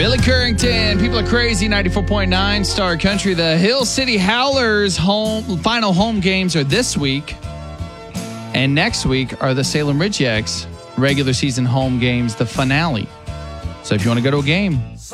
Billy Currington, People Are Crazy, 94.9 Star Country. The Hill City Howlers final home games are this week. And next week are the Salem Ridge Yaks regular season home games, the finale. So if you want to go to a game,